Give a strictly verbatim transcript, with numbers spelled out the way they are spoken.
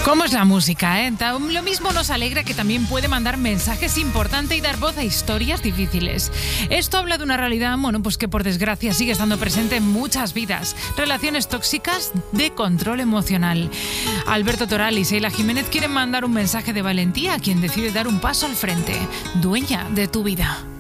¿Cómo es la música, eh? Lo mismo nos alegra que también puede mandar mensajes importantes y dar voz a historias difíciles. Esto habla de una realidad, bueno, pues que por desgracia sigue estando presente en muchas vidas. Relaciones tóxicas de control emocional. Alberto Toral y Seila Jiménez quieren mandar un mensaje de valentía a quien decide dar un paso al frente. Dueña de tu vida.